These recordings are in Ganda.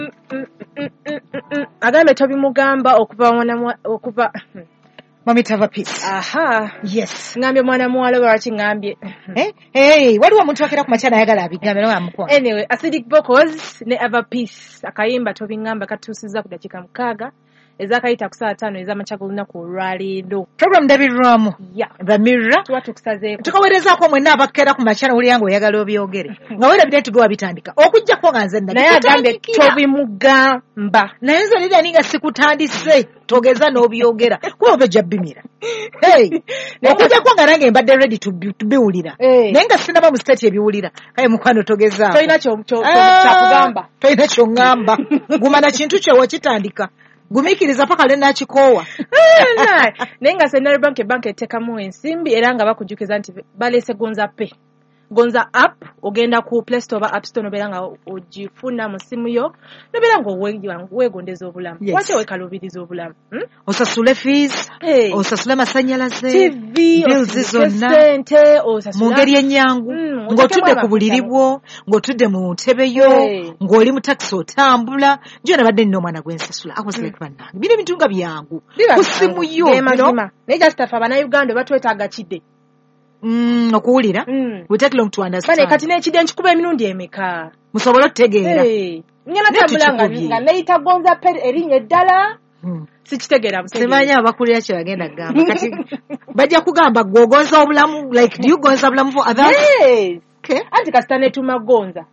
agambe tobimugamba okuva Mami Tava Peace. aha Yes. ngambye mwana muwala lwaki ngambye Waliwo omuntu akera ku makyana ayagala abigambe nawe amukwata. anyway acidic vocals ne Ava Peace akayimba tobingamba katuusizza ku dakiika 6 ezakayita ku saa 5 ez'amakya g'olunaku olwaleero. Program ndabirwamu. Yeah. Bamirra. Tuba tukusazeeko. Tukaweerezaako mwenna abakera ku makyana uli yange oyagala obyogere. Nga weerabidde tugewa bitandika. Okujjako nga nze naye agambye tobimugamba. Naye nze lida ninga sikutandise togeza n'obyogera. Kuba obejja bimira. Okujjako nga nange mbadde ready tubiwulira. Naye nga sinaba mu state ebiwulira. Kale mukwano togezaako. Tolina kyakugamba. Tolina ky'oŋŋamba. Gumana kintu kye wakitandika. Gumiikiriza paka lwe nakikoowa. Naye nga Central Bank etteekamu ensimbi era nga bakujjukiza nti baleese Gonza Pay. Gonza app ogenda ku Play Store oba App Store nobeera nga ogifuna mu simu yo nobeera nga weegondeza obulamu. Lwaki weekalubiriza obulamu? Osasule fees, osasule amasannyalaze, TV, bills zonna, mu ngeri ennyangu, ng'otudde ku buliri bwo, ng'otudde mu ntebe yo, ng'oli mu takisi otambula, njo nabadde nina omwana gwe nsasula. I was like bannange. Bino ebintu nga byangu. Ku simu yo. Naye just afe Abannayuganda batwetaaga kidde. Okuwulira? We take long to understand. Kale kati n'ekidde nkikuba emirundi emeka? Musobole otutegeera. Nyala tambula nga neyita Gonza Pay erinnya eddala. Sikitegeera musajja. Simanyi abakulira kye bagenda kugamba. Kati bajja kugamba gw'ogonza obulamu, like do you gonza obulamu for others? Yes. Okay. Anti kasita neetuma Gonza.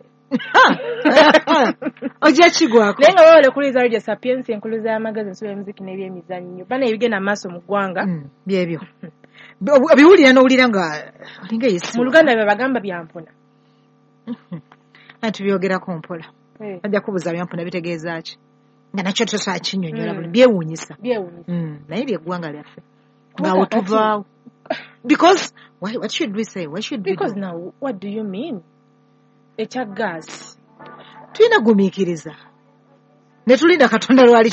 Ojja kigwako. Naye nga wawale kuliza Radio Sapiensi enkuluza y'amagezi ensuula y'emiziki n'ebyemizannyo. Bana ebigenda maaso mu ggwanga. Byebyo. Biwulira n'owulira nga olinga Yesu. Mu Luganda bye bagamba byampuna. Anti byogerako mpola. Ajja kubuuza byampuna bitegeeza ki? Nga nakyo tosobola kinnyonnyola buli byewuunyisa. Naye ly'eggwanga lyaffe. Ng'awo tuvaawo. Because what should we say? What should we do? Because now what do you mean? Ekya gas. Tulina gumiikiriza. Ne tulinda Katonda lwali.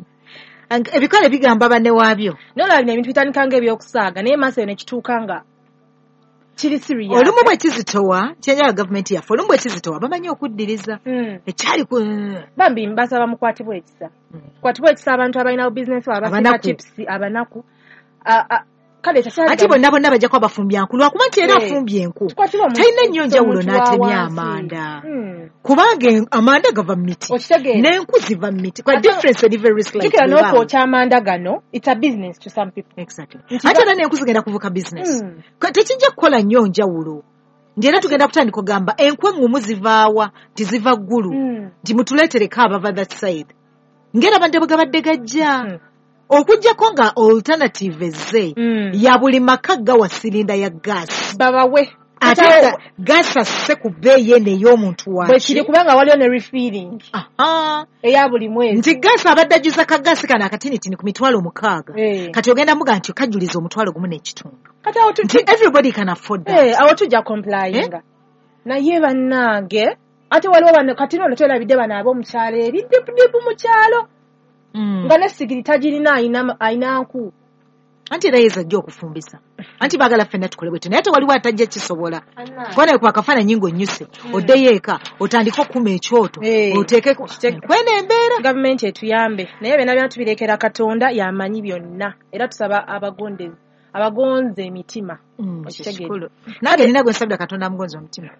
Ebikale bigamba banne waabyo. Nolabina ebintu bitandika ng'ebyokusaaga naye maaso ne kituuka nga kiri serious. Olumu bwe kizitowa kyenjala gavumenti yaffe olumu bwe kizitowa bamanyi okuddiriza. Ekyali ku bambi mbasaba mukwatibwa ekisa. Kwatibwa ekisa abantu abalina bizinesi abasika chips abanaku. Kale ati bonna bajja kwa bafumbya nku lwakuba nti era afumbye enku talina nnyo njawulo n'atemya amanda kubanga amanda gava mu miti n'enku ziva mu miti kwa difference eri very slight kikira n'okwokya amanda gano it's a business to some people exactly ate era n'enku zigenda kuvuka business tekijja kukola nnyo njawulo njera tugenda kutandika ogamba enku engumu zivaawa tiziva ggulu nti mutuleetereko abava that side ngera badde bwe gabadde gajja okujjako nga alternative ezze ya buli maka gawa silinda ya gas babawe ate gas asse ku bbeeyi eno ey'omuntu waaki bwe kiri kubanga waliwo ne refilling eya buli mwezi nti gas abadde ajjuza ka gas kano akatinitini ku mitwalo 6 kati ogenda muga nti okajuliza omutwalo gumu n'ekitundu nti everybody can afford that awo tujja complyinga naye bannange ate waliwo bano kati nono twerabidde bano ab'omukyalo eri dipu mu kyalo nga nesigiri tagirina ayina nku anti era yeza ajja okufumbisa anti baagala ffenna tukole bwetu naye tewaliwo atajja kisobola kubona ku akafaananyi ng'onnyuse oddeyo eka otandike okukuma ekyoto oteekeko kwena embeera gavumenti etuyambe naye byonna tubirekera Katonda yamanyi byonna era tusaba abagonze emitima nange nina gwe nsabira Katonda amugonze omutima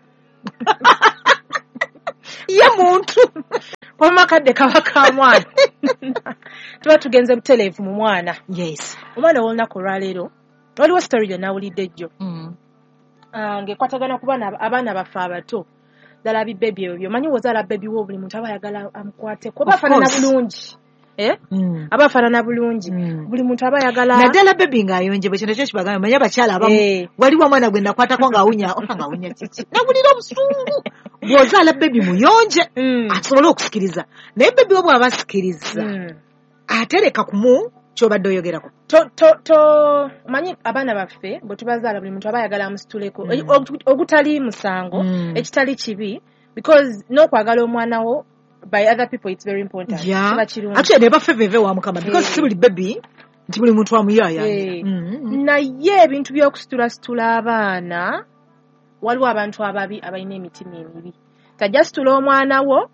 ye muntu omakadde kaba ka mwana tuba tugenze buteleevu mu mwana yes omwana w'olunaku olwaleero waliwo story gyonnawulidde jjo ng'ekwatagana ku abaana baffe abato ddala bibebi ebyo omanyi wozaala bebi wo buli muntu aba ayagala amukwateko aba afaanana bulungi aba afaanana bulungi buli muntu aba ayagala naddala bebi ng'ayonjebwe kino kyo kibagambe manyi abakyala abamu waliwo omwana gwe nakwatako ng'awunya kiki nawulira obusungu bw'ozaala bebi muyonje asobole okusikiriza naye bebi wo bw'aba asikiriza atereka kumu ky'obadde oyogerako manyi abaana baffe bwe tubazaala buli muntu aba ayagala amusituleko ogutali musango ekitali kibi because n'okwagala omwana wo by other people it's very important actually ne baffe veve wa mukama because si buli bebi nti buli muntu amuyaayaanye naye ebintu by'okusitulasitula abaana waliwo abantu ababi abalina emitima emibi tajja situla omwana wo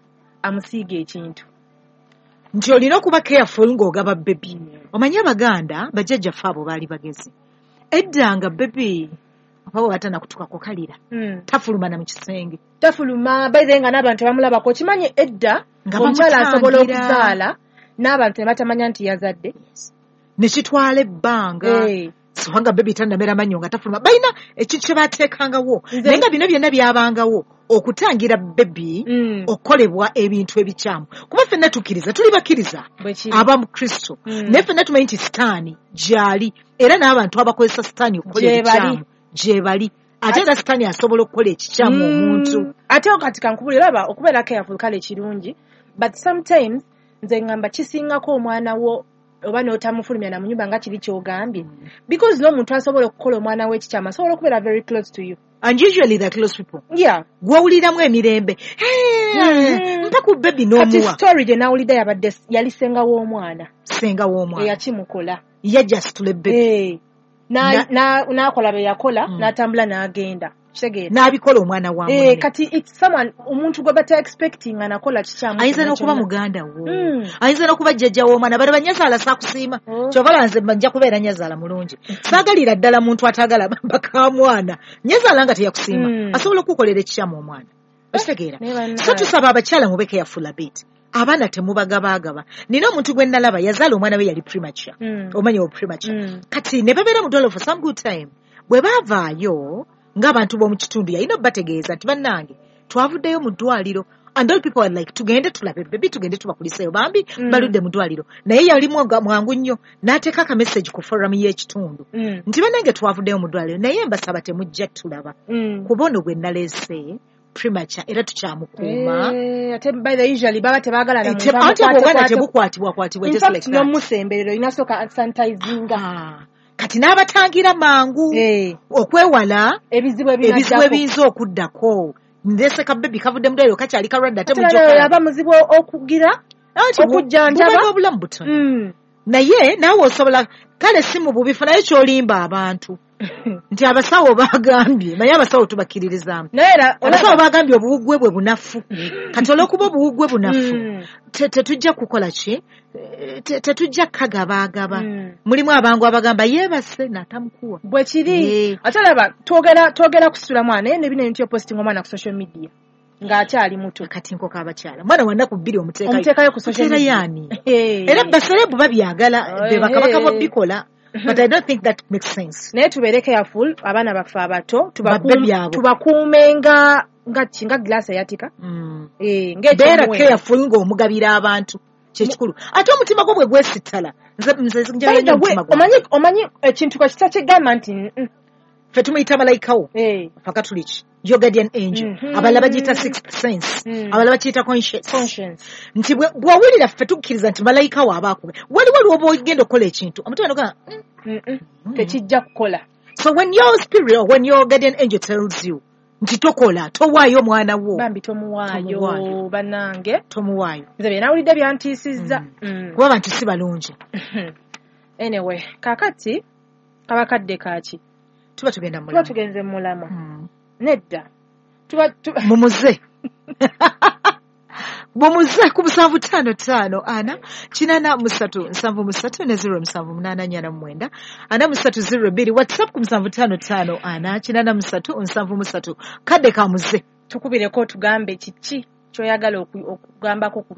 amusiiga ekintu nti olina okuba careful ng'ogaba bebi. Omanyi Abaganda bajjajjaffe abo baali bagezi. Edda nga bebi abawo batanakutukako kalira tafuluma na mu kisenge. Tafuluma bayize nga n'abantu bamulabako. Kimanyi edda omukyala asobola okuzaala n'abantu ne batamanya nti yazadde. Ne kitwala ebbanga. Sobanga bebi tannamera mannyo nga tafuluma. Balina ekintu kye baateekangawo. Naye nga bino byonna byabangawo okutangira bebi okukolebwa ebintu ebikyamu. Kuba ffenna tukkiriza, tuli bakkiriza aba mu Kristo. Naye ffenna tumanyi nti sitaani gy'ali era n'abantu abakozesa sitaani okukola ebikyamu gye bali. Ate era sitaani asobola okukola ekikyamu omuntu. Ate kati kankubulira laba okubeera careful kale kirungi, but sometimes nze ngamba kisingako omwana wo oba n'otamufulumya na mu nnyumba nga kiri ky'ogambye, because n'omuntu asobola okukola omwana we ekikyamu asobola okubeera very close to you. And usually the close people. Yeah. Gwawuliramu emirembe. Mpa ku bebi n'omuwa. Kati story gye nawulidde yabadde yali senga w'omwana. Senga w'omwana. Eyakimukola. Yajja asitula bebi. N'akola be yakola n'atambula n'agenda. Kitegeera. N'abikola omwana wa munne. Kati it's someone omuntu gwe bata expecting anakola kikyamu. Ayinza n'okuba muganda wo. Ayinza n'okuba jjajja w'omwana. Bale banyazaala saakusiima. Kyovala nze nja kubeera nyazaala mulungi. Saagalira ddala muntu atagala baka mwana. Nyazaala nga teyakusiima. Asobola okukolera ekikyamu omwana. Okitegeera. So tusaba abakyala mube careful a bit. Abaana temubagabaagaba. Nina omuntu gwe nalaba yazaala omwana we yali premature. Omanyi o premature. Kati ne babeera mu ddwaliro for some good time. Bwe baavaayo ng'abantu b'omu kitundu yalina bategeeza nti bannange twavuddeyo mu ddwaliro, and all people are like tugende tulabe bebi tugende tubakuliseyo bambi baludde mu ddwaliro. Naye yali mwangu nnyo n'ateeka aka message ku forum y'ekitundu nti bannange twavuddeyo mu ddwaliro naye mbasaba temujja tulaba kuba ono gwe naleese premature era tukyamukuuma. Ate by the usually baba tebaagala na muntu ate obwana tebukwatibwa just like that. N'omusemberero inasooka sanitizing. Kati n'abatangira mangu okwewala ebizibu ebiyinza okuddako. Ndeseka bebi kavudde mu ddwaliro kakyali kalwadde ate mujja aba muzibu okugira okujjanjaba obulamu butono. Naye naawe osobola kale si mu bubifu naye kyolimba abantu nti abasawo bagambye naye abasawo tubakkiririzaamu. Abasawo bagambye obuwuggwe bwe bunafu. Kati olw'okuba obuwuggwe bunafu tetujja kukola ki? Tetujja kagabaagaba. Mulimu abangu abagamba yeebase n'atamukuwa. Bwe kiri. Ate laba twogera kusitula mwana naye ne bino ebintu byopostinga omwana ku social media ng'akyali muto. Kati nkoko abakyala mwana wa nnaku bbiri omuteekayo ku social media. Era baserebu babyagala be bakabaka bobikola. But I don't think that makes sense. Naye tubeere careful abaana baffe abato tubakuume nga glass eyatika. Beera careful ng'omugabira abantu kyekikulu. Ate omutima gwo bwe gwesittala omanyi ekintu kakita kyegamba nti ffe tumuyita malayikawo faka tuliki your guardian angel. Abalala bagiyita sixth sense. Abalala bakiyita conscience. Nti bw'owulira ffe tukkiriza nti malayikawo abaakube waliwo lw'oba ogenda okukola ekintu omutima noga tekijja kukola. So when your spirit or when your guardian angel tells you nti tokola towaayo mwana wo bambi tomuwaayo bannange tomuwaayo. Nze bye nawulidde byantiisizza kuba abantu si balungi. Anyway kakati kabakadde kaaki tuba tugenda mulama. Tuba tugenze mulama. Nedda. Mumuze. Bumuze ku 755 ana 837 ana 309 WhatsApp ku 755 ana 837 kadde ka muze. Tukubireko tugambe kiki kyoyagala okugambako.